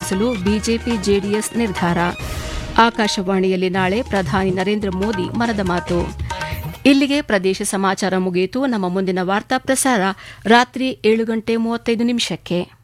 ನಡೆಸಲು BJP JDS ನಿರ್ಧಾರ. ಆಕಾಶವಾಣಿಯಲ್ಲಿ ನಾಳೆ ಪ್ರಧಾನಿ ನರೇಂದ್ರ ಮೋದಿ ಮನದ ಮಾತು. ಇಲ್ಲಿಗೆ ಪ್ರದೇಶ ಸಮಾಚಾರ ಮುಗಿಯಿತು. ನಮ್ಮ ಮುಂದಿನ ವಾರ್ತಾ ಪ್ರಸಾರ ರಾತ್ರಿ 7:35 ನಿಮಿಷಕ್ಕೆ.